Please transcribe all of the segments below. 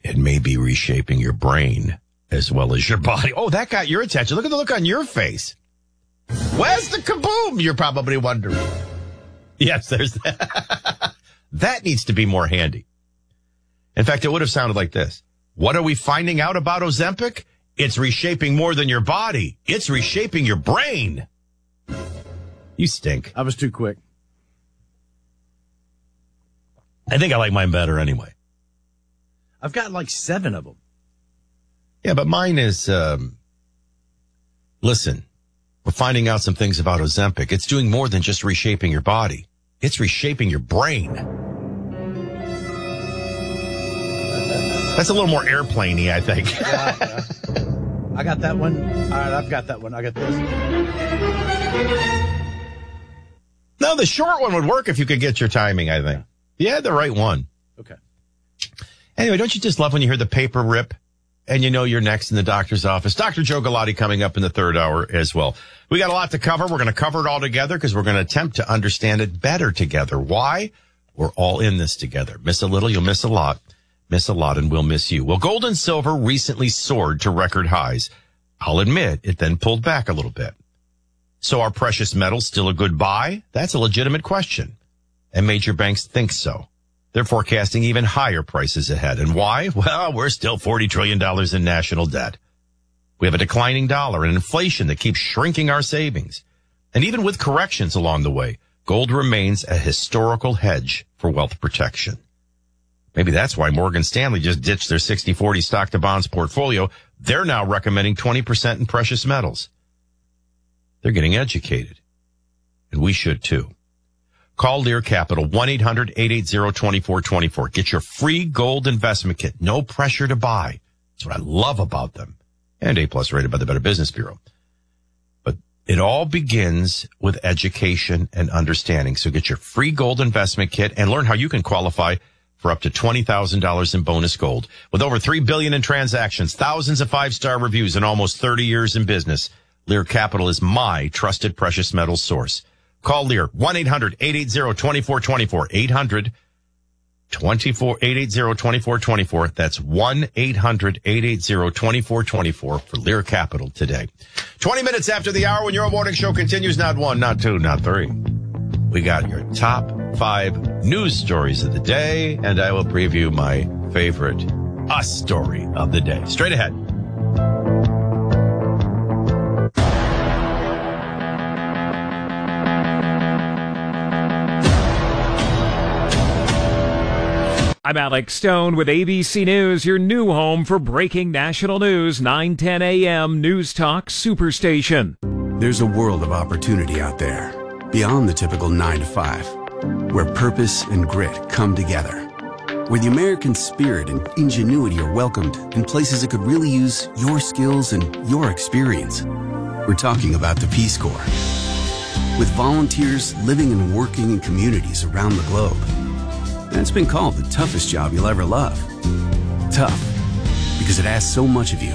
it may be reshaping your brain as well as your body. Oh, that got your attention. Look at the look on your face. Where's the kaboom? You're probably wondering. Yes, there's that. That needs to be more handy. In fact, it would have sounded like this. What are we finding out about Ozempic? It's reshaping more than your body. It's reshaping your brain. You stink. I was too quick. I think I like mine better anyway. I've got like 7 of them. Yeah, but mine is, listen, we're finding out some things about Ozempic. It's doing more than just reshaping your body. It's reshaping your brain. That's a little more airplane-y, I think. Yeah. I got that one. All right, I've got that one. I got this. No, the short one would work if you could get your timing, I think. You had the right one. Okay. Anyway, don't you just love when you hear the paper rip and you know you're next in the doctor's office? Dr. Joe Galati coming up in the third hour as well. We got a lot to cover. We're going to cover it all together because we're going to attempt to understand it better together. Why? We're all in this together. Miss a little, you'll miss a lot. Miss a lot, and we'll miss you. Well, gold and silver recently soared to record highs. I'll admit it then pulled back a little bit. So are precious metals still a good buy? That's a legitimate question. And major banks think so. They're forecasting even higher prices ahead. And why? Well, we're still $40 trillion in national debt. We have a declining dollar and inflation that keeps shrinking our savings. And even with corrections along the way, gold remains a historical hedge for wealth protection. Maybe that's why Morgan Stanley just ditched their 60-40 stock to bonds portfolio. They're now recommending 20% in precious metals. They're getting educated. And we should too. Call Lear Capital, 1-800-880-2424. Get your free gold investment kit. No pressure to buy. That's what I love about them. And A+ rated by the Better Business Bureau. But it all begins with education and understanding. So get your free gold investment kit and learn how you can qualify for up to $20,000 in bonus gold. With over $3 billion in transactions, thousands of 5-star reviews, and almost 30 years in business, Lear Capital is my trusted precious metals source. Call Lear, 1-800-880-2424, 880-2424. That's 1-800-880-2424 for Lear Capital today. 20 minutes after the hour when your morning show continues, not 1, not 2, not 3. We got your top 5 news stories of the day, and I will preview my favorite us story of the day. Straight ahead. I'm Alex Stone with ABC News, your new home for breaking national news, 9:10 a.m. News Talk Superstation. There's a world of opportunity out there, beyond the typical 9 to 5, where purpose and grit come together, where the American spirit and ingenuity are welcomed in places that could really use your skills and your experience. We're talking about the Peace Corps. With volunteers living and working in communities around the globe. And it's been called the toughest job you'll ever love. Tough, because it asks so much of you.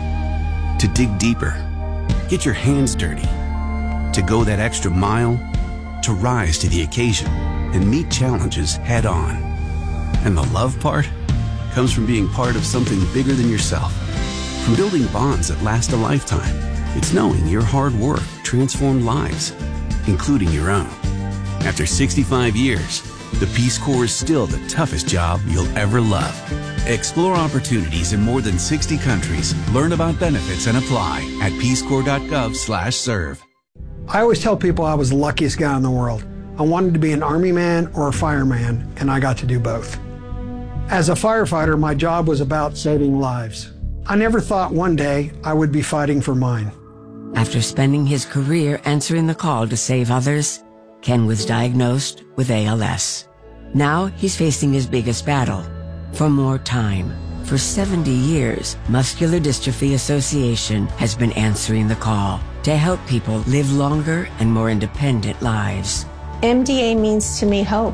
To dig deeper, get your hands dirty, to go that extra mile, to rise to the occasion and meet challenges head on. And the love part comes from being part of something bigger than yourself. From building bonds that last a lifetime, it's knowing your hard work transformed lives, including your own. After 65 years, the Peace Corps is still the toughest job you'll ever love. Explore opportunities in more than 60 countries. Learn about benefits and apply at peacecorps.gov/serve. I always tell people I was the luckiest guy in the world. I wanted to be an Army man or a fireman, and I got to do both. As a firefighter, my job was about saving lives. I never thought one day I would be fighting for mine. After spending his career answering the call to save others, Ken was diagnosed with ALS. Now he's facing his biggest battle, for more time. For 70 years, Muscular Dystrophy Association has been answering the call to help people live longer and more independent lives. MDA means to me hope.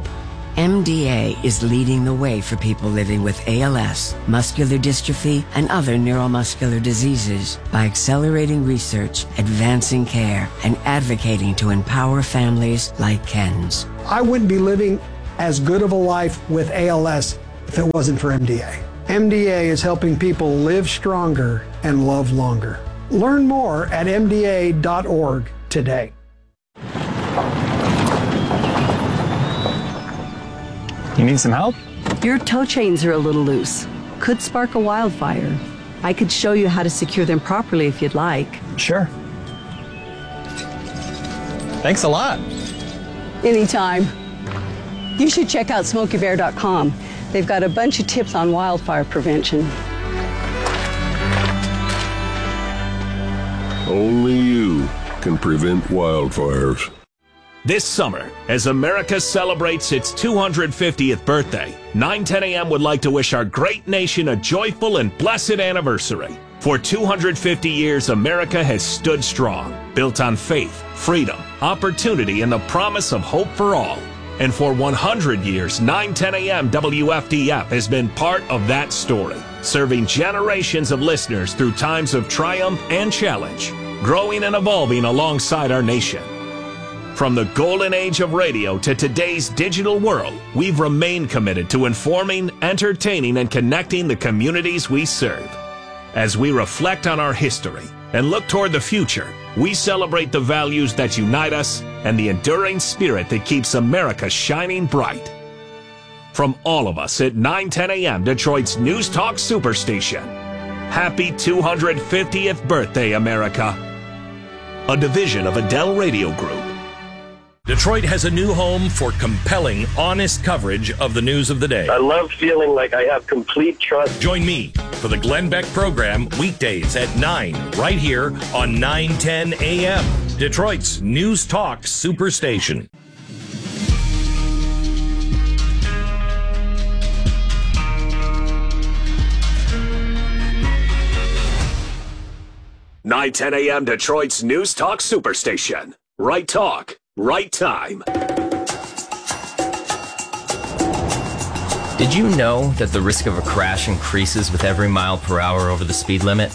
MDA is leading the way for people living with ALS, muscular dystrophy, and other neuromuscular diseases by accelerating research, advancing care, and advocating to empower families like Ken's. I wouldn't be living as good of a life with ALS if it wasn't for MDA. MDA is helping people live stronger and love longer. Learn more at MDA.org today. You need some help? Your tow chains are a little loose. Could spark a wildfire. I could show you how to secure them properly if you'd like. Sure. Thanks a lot. Anytime. You should check out SmokeyBear.com. They've got a bunch of tips on wildfire prevention. Only you can prevent wildfires. This summer, as America celebrates its 250th birthday, 910 AM would like to wish our great nation a joyful and blessed anniversary. For 250 years, America has stood strong, built on faith, freedom, opportunity, and the promise of hope for all. And for 100 years, 910 AM WFDF has been part of that story, serving generations of listeners through times of triumph and challenge, growing and evolving alongside our nation. From the golden age of radio to today's digital world, we've remained committed to informing, entertaining, and connecting the communities we serve. As we reflect on our history and look toward the future, we celebrate the values that unite us and the enduring spirit that keeps America shining bright. From all of us at 910 AM, Detroit's News Talk Superstation, happy 250th birthday, America. A division of Adele Radio Group. Detroit has a new home for compelling, honest coverage of the news of the day. I love feeling like I have complete trust. Join me for the Glenn Beck program weekdays at 9 right here on 910 AM, Detroit's News Talk Superstation. Nine 10 AM, Detroit's News Talk Superstation. Right talk. Right time. Did you know that the risk of a crash increases with every mile per hour over the speed limit?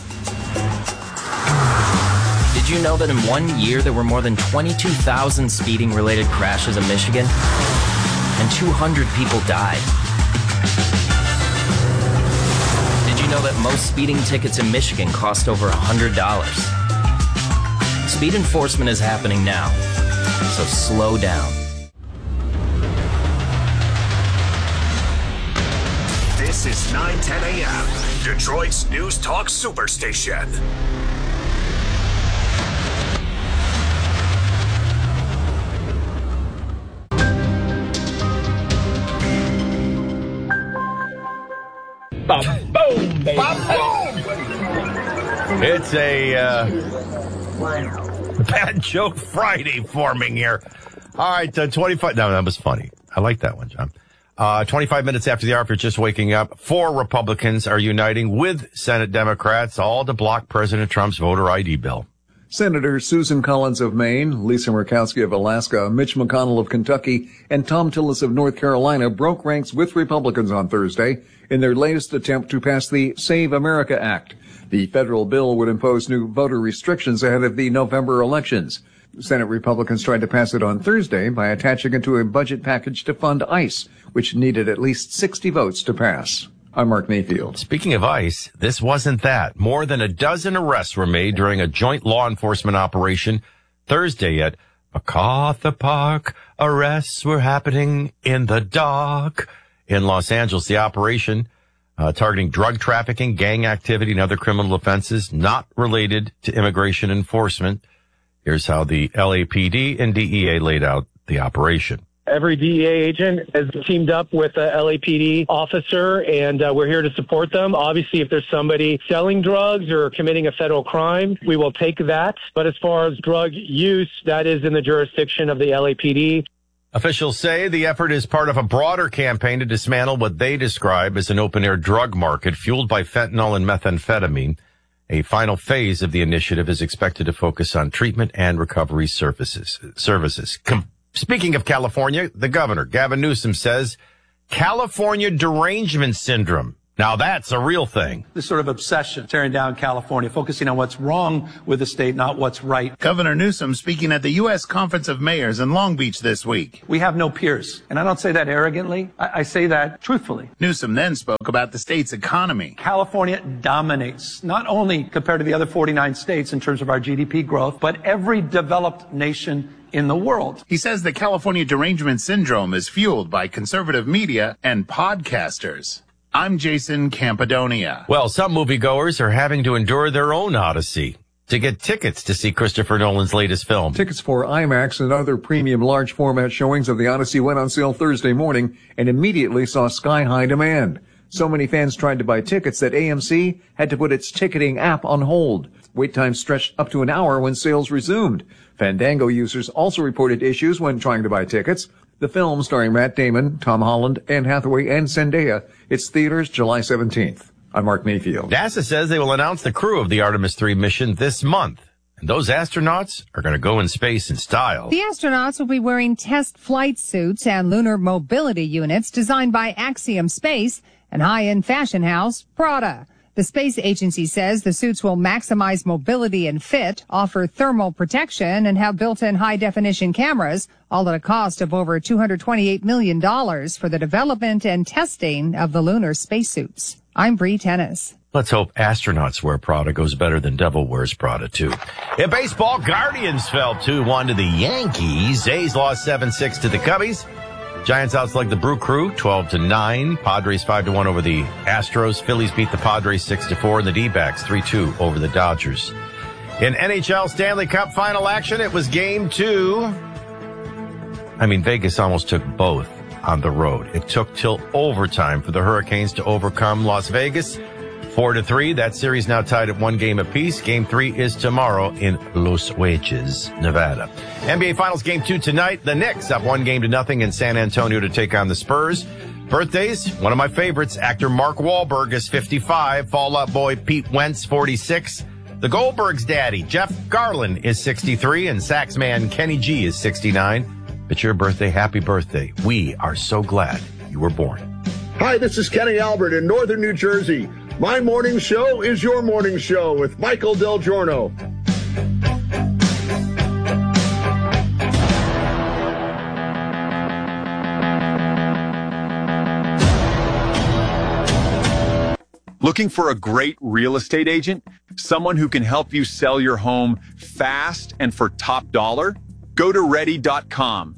Did you know that in 1 year there were more than 22,000 speeding-related crashes in Michigan? And 200 people died. Did you know that most speeding tickets in Michigan cost over $100? Speed enforcement is happening now. So slow down. This is 910 AM, Detroit's News Talk Superstation. Boom, baby. Boom. It's a bad joke Friday forming here. All right, 25. No, that was funny. I like that one, John. 25 minutes after the hour, if you're just waking up, 4 Republicans are uniting with Senate Democrats, all to block President Trump's voter ID bill. Senator Susan Collins of Maine, Lisa Murkowski of Alaska, Mitch McConnell of Kentucky, and Tom Tillis of North Carolina broke ranks with Republicans on Thursday in their latest attempt to pass the Save America Act. The federal bill would impose new voter restrictions ahead of the November elections. Senate Republicans tried to pass it on Thursday by attaching it to a budget package to fund ICE, which needed at least 60 votes to pass. I'm Mark Mayfield. Speaking of ICE, this wasn't that. More than a dozen arrests were made during a joint law enforcement operation Thursday at MacArthur Park. Arrests were happening in the dark in Los Angeles. The operation targeting drug trafficking, gang activity, and other criminal offenses not related to immigration enforcement. Here's how the LAPD and DEA laid out the operation. Every DEA agent has teamed up with a LAPD officer, and we're here to support them. Obviously, if there's somebody selling drugs or committing a federal crime, we will take that. But as far as drug use, that is in the jurisdiction of the LAPD. Officials say the effort is part of a broader campaign to dismantle what they describe as an open-air drug market fueled by fentanyl and methamphetamine. A final phase of the initiative is expected to focus on treatment and recovery services. Speaking of California, the governor, Gavin Newsom, says California derangement syndrome. Now that's a real thing. This sort of obsession, tearing down California, focusing on what's wrong with the state, not what's right. Governor Newsom speaking at the U.S. Conference of Mayors in Long Beach this week. We have no peers. And I don't say that arrogantly. I say that truthfully. Newsom then spoke about the state's economy. California dominates, not only compared to the other 49 states in terms of our GDP growth, but every developed nation in the world. He says the California derangement syndrome is fueled by conservative media and podcasters. I'm Jason Campadonia. Well, some moviegoers are having to endure their own odyssey to get tickets to see Christopher Nolan's latest film. Tickets for IMAX and other premium large format showings of The Odyssey went on sale Thursday morning and immediately saw sky-high demand. So many fans tried to buy tickets that AMC had to put its ticketing app on hold. Wait times stretched up to an hour when sales resumed. Fandango users also reported issues when trying to buy tickets. The film, starring Matt Damon, Tom Holland, Anne Hathaway, and Zendaya, it's theaters July 17th. I'm Mark Mayfield. NASA says they will announce the crew of the Artemis 3 mission this month. And those astronauts are going to go in space in style. The astronauts will be wearing test flight suits and lunar mobility units designed by Axiom Space and high-end fashion house Prada. The space agency says the suits will maximize mobility and fit, offer thermal protection, and have built-in high-definition cameras, all at a cost of over $228 million for the development and testing of the lunar spacesuits. I'm Bree Tennis. Let's hope astronauts wear Prada goes better than Devil wears Prada, too. In baseball, Guardians fell 2-1 to the Yankees. A's lost 7-6 to the Cubbies. Giants outslug the Brew Crew 12-9. Padres 5-1 over the Astros. Phillies beat the Padres 6-4, and the D-backs 3-2 over the Dodgers. In NHL Stanley Cup final action, it was game 2. Vegas almost took both on the road. It took till overtime for the Hurricanes to overcome Las Vegas 4-3. That series now tied at 1 game apiece. Game 3 is tomorrow in Los Angeles, Nevada. NBA Finals Game 2 tonight. The Knicks up 1-0 in San Antonio to take on the Spurs. Birthdays, one of my favorites, actor Mark Wahlberg is 55. Fall Out Boy Pete Wentz, 46. The Goldbergs' daddy, Jeff Garland, is 63. And sax man Kenny G is 69. It's your birthday. Happy birthday. We are so glad you were born. Hi, this is Kenny Albert in northern New Jersey. My morning show is your morning show with Michael Del Giorno. Looking for a great real estate agent? Someone who can help you sell your home fast and for top dollar? Go to Ready.com,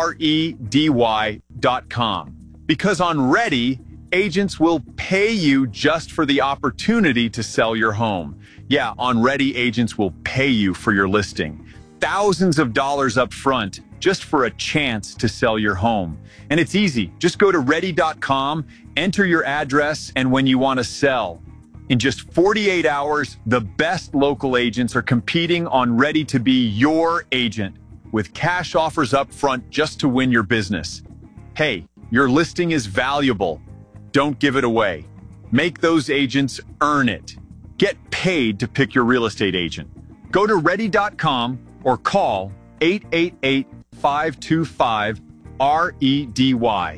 REDY.com. Because on Ready, agents will pay you just for the opportunity to sell your home. Yeah, on Ready, agents will pay you for your listing. Thousands of dollars up front just for a chance to sell your home. And it's easy. Just go to Ready.com, enter your address, and when you want to sell. In just 48 hours, the best local agents are competing on Ready to be your agent with cash offers up front just to win your business. Hey, your listing is valuable. Don't give it away. Make those agents earn it. Get paid to pick your real estate agent. Go to Ready.com or call 888-525-REDY.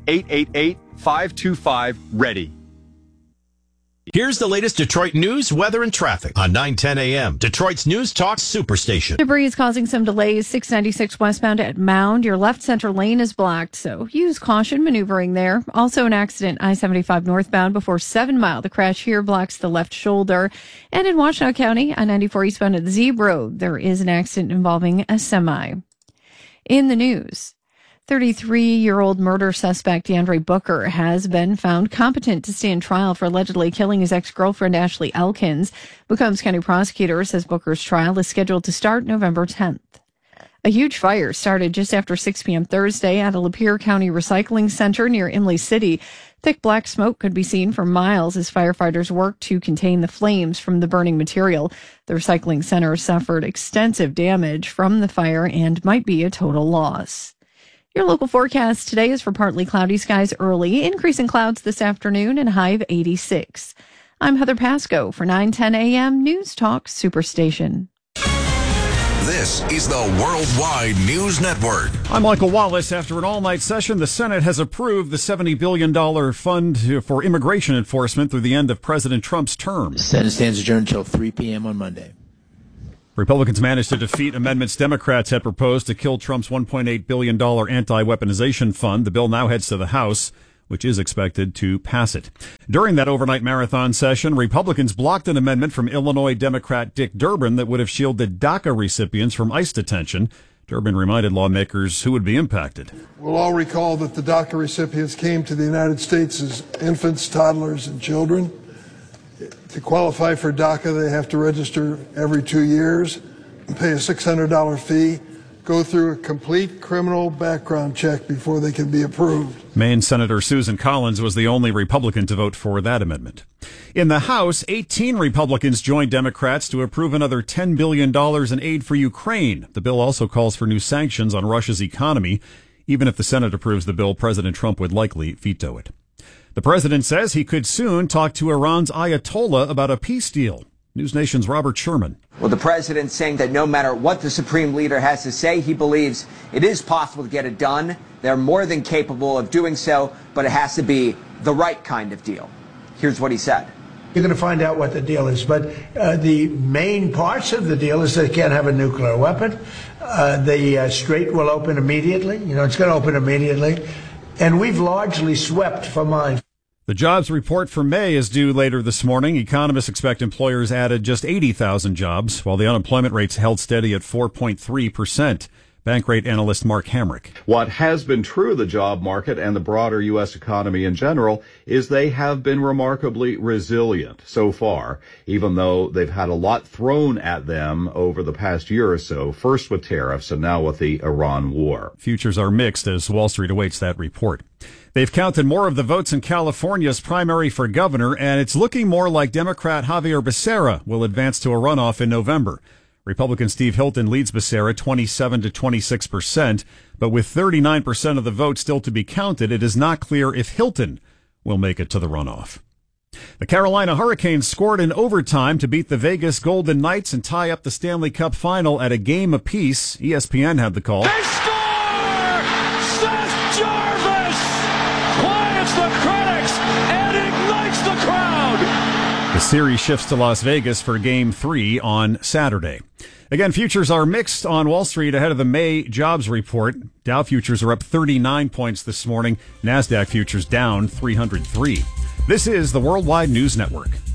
888-525-READY. Here's the latest Detroit news, weather, and traffic on 9:10 a.m. Detroit's News Talk Superstation. Debris is causing some delays. 696 westbound at Mound. Your left center lane is blocked, so use caution maneuvering there. Also an accident I-75 northbound before 7 Mile. The crash here blocks the left shoulder. And in Washtenaw County, I-94 eastbound at the Zeeb Road, there is an accident involving a semi. In the news, 33-year-old murder suspect DeAndre Booker has been found competent to stand trial for allegedly killing his ex-girlfriend Ashley Elkins. Buccombs County prosecutor says Booker's trial is scheduled to start November 10th. A huge fire started just after 6 p.m. Thursday at a Lapeer County recycling center near Imlay City. Thick black smoke could be seen for miles as firefighters worked to contain the flames from the burning material. The recycling center suffered extensive damage from the fire and might be a total loss. Your local forecast today is for partly cloudy skies early, increasing clouds this afternoon, and a high of 86. I'm Heather Pasco for 9:10 a.m. News Talk Superstation. This is the Worldwide News Network. I'm Michael Wallace. After an all-night session, the Senate has approved the $70 billion fund for immigration enforcement through the end of President Trump's term. The Senate stands adjourned until 3 p.m. on Monday. Republicans managed to defeat amendments Democrats had proposed to kill Trump's $1.8 billion anti-weaponization fund. The bill now heads to the House, which is expected to pass it. During that overnight marathon session, Republicans blocked an amendment from Illinois Democrat Dick Durbin that would have shielded DACA recipients from ICE detention. Durbin reminded lawmakers who would be impacted. We'll all recall that the DACA recipients came to the United States as infants, toddlers, and children. To qualify for DACA, they have to register every 2 years, pay a $600 fee, go through a complete criminal background check before they can be approved. Maine Senator Susan Collins was the only Republican to vote for that amendment. In the House, 18 Republicans joined Democrats to approve another $10 billion in aid for Ukraine. The bill also calls for new sanctions on Russia's economy. Even if the Senate approves the bill, President Trump would likely veto it. The president says he could soon talk to Iran's Ayatollah about a peace deal. News Nation's Robert Sherman. Well, the president's saying that no matter what the supreme leader has to say, he believes it is possible to get it done. They're more than capable of doing so, but it has to be the right kind of deal. Here's what he said. You're going to find out what the deal is, but the main parts of the deal is they can't have a nuclear weapon. The Strait will open immediately. It's going to open immediately. And we've largely swept for mines. The jobs report for May is due later this morning. Economists expect employers added just 80,000 jobs, while the unemployment rate's held steady at 4.3%. Bank rate analyst Mark Hamrick. What has been true of the job market and the broader U.S. economy in general is they have been remarkably resilient so far, even though they've had a lot thrown at them over the past year or so, first with tariffs and now with the Iran war. Futures are mixed as Wall Street awaits that report. They've counted more of the votes in California's primary for governor, and it's looking more like Democrat Javier Becerra will advance to a runoff in November. Republican Steve Hilton leads Becerra 27 to 26%, but with 39% of the vote still to be counted, it is not clear if Hilton will make it to the runoff. The Carolina Hurricanes scored in overtime to beat the Vegas Golden Knights and tie up the Stanley Cup final at a game apiece. ESPN had the call. They score! Seth Jarvis quiets the critics and ignites the crowd. The series shifts to Las Vegas for Game 3 on Saturday. Again, futures are mixed on Wall Street ahead of the May jobs report. Dow futures are up 39 points this morning. NASDAQ futures down 303. This is the Worldwide News Network.